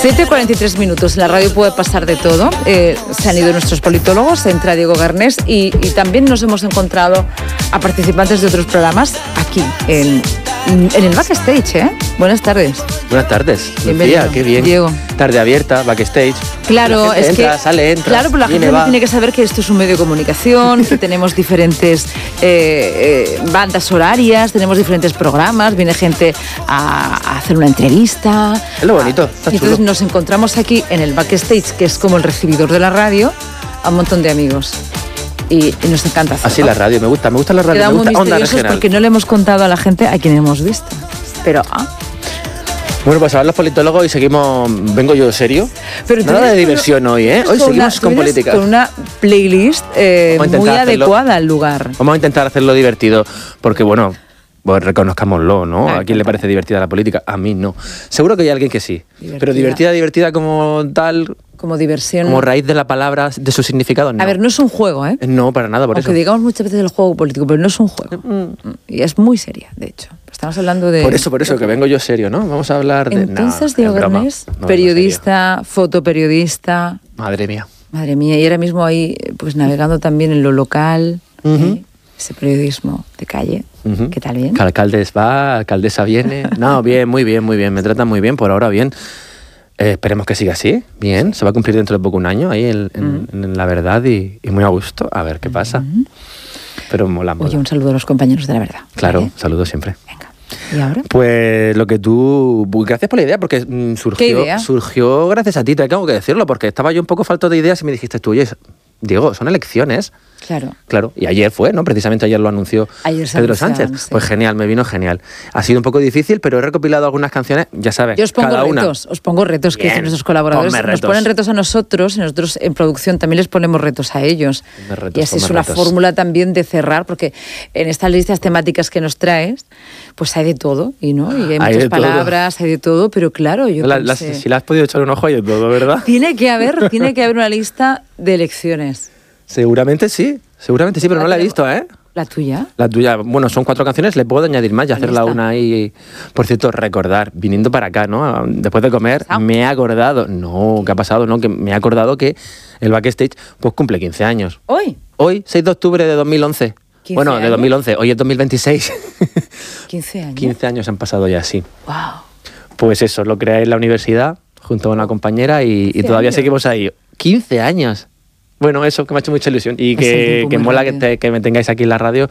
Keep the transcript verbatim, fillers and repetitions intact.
siete y cuarenta y tres minutos. En la radio puede pasar de todo. Eh, se han ido nuestros politólogos, entra Diego Garnés y, y también nos hemos encontrado a participantes de otros programas aquí en, en el backstage. ¿eh? Buenas tardes. Buenas tardes, Bienvenido. Lucía, qué bien. Diego. Tarde abierta, backstage. Claro, es entra, que sale, entra. Claro, pero la gente va. tiene que saber que esto es un medio de comunicación, que tenemos diferentes eh, eh, bandas horarias, tenemos diferentes programas, viene gente a, a hacer una entrevista. Es lo bonito, está Y entonces chulo. nos encontramos aquí en el backstage, que es como el recibidor de la radio, a un montón de amigos. Y, y nos encanta hacerlo. Así la radio, me gusta, me gusta la radio, Quedamos me muy gusta Onda misteriosos Regional. porque no le hemos contado a la gente a quien hemos visto. Pero, ah, Bueno, pues a ver los politólogos y seguimos. Vengo yo serio. Pero tú Nada vienes de con- diversión hoy, ¿eh? vienes Hoy con seguimos una- tú con vienes política. Con una playlist eh, Vamos a muy intentar hacerlo. adecuada al lugar. Vamos a intentar hacerlo divertido, porque bueno, pues reconozcámoslo, ¿no? Claro, ¿A quién le claro. parece divertida la política? A mí no. Seguro que hay alguien que sí. Divertida. Pero divertida, divertida como tal, Como diversión. como raíz de la palabra, de su significado, no. A ver, no es un juego, ¿eh? No, para nada, por Aunque eso. digamos muchas veces el juego político, pero no es un juego. Y es muy seria, de hecho. Estamos hablando de... Por eso, por eso, que vengo yo serio, ¿no? Vamos a hablar de... Entonces, no, Diego es broma. Garnés, No, no, periodista, fotoperiodista, serio. Madre mía. madre mía, y ahora mismo ahí, pues navegando también en lo local, Ujú. ¿eh? Ese periodismo de calle. Ujú. ¿Qué tal, bien? Que alcaldes va, alcaldesa viene. No, bien, muy bien, muy bien. Me tratan muy bien, por ahora bien. Eh, esperemos que siga así, bien. Se va a cumplir dentro de poco un año ahí en, en- en La Verdad y, y muy a gusto. A ver qué pasa. Pero mola, mola. Oye, un saludo a los compañeros de La Verdad. Claro, ¿vale? saludos siempre. Venga. ¿Y ahora? Pues lo que tú... Gracias por la idea, porque mm, surgió, idea? surgió gracias a ti, te tengo que decirlo, porque estaba yo un poco falto de ideas y me dijiste tú, oye, Diego, son elecciones. Claro. Claro, y ayer fue, ¿no? Precisamente ayer lo anunció Ayer se Pedro anunciaban, Sánchez. sí. Pues genial, me vino genial. Ha sido un poco difícil, pero he recopilado algunas canciones, ya sabes, Yo os pongo cada una. retos, os pongo retos que Bien, hacen nuestros colaboradores. ponme Nos retos. ponen retos a nosotros y nosotros en producción también les ponemos retos a ellos. Ponme retos, y así es ponme una retos. fórmula también de cerrar, porque en estas listas temáticas que nos traes, pues hay de todo, y no, y hay, Hay muchas de todo. palabras, hay de todo, pero claro, yo La- las- pensé, si le has podido echar un ojo, hay de todo, ¿verdad? tiene que haber, tiene que haber una lista de elecciones. Seguramente sí, seguramente sí, pero no la he visto, ¿eh? ¿La tuya? La tuya, bueno, son cuatro canciones, le puedo añadir más y Ahí hacerla está. una ahí. Por cierto, recordar, viniendo para acá, ¿no? Después de comer, ¿Pasado? me he acordado, no, ¿qué ha pasado? No, que me he acordado que el backstage pues cumple quince años. Hoy, Hoy, seis de octubre de dos mil once. ¿quince Bueno, de años? dos mil once, hoy es dos mil veintiséis. quince años. quince años han pasado ya, sí. Wow. Pues eso, lo creé en la universidad junto a una compañera y, y quince todavía años. seguimos ahí. quince años. Bueno, eso, que me ha hecho mucha ilusión y Pasa el que, tiempo que muy mola que, rápido. te- que me tengáis aquí en la radio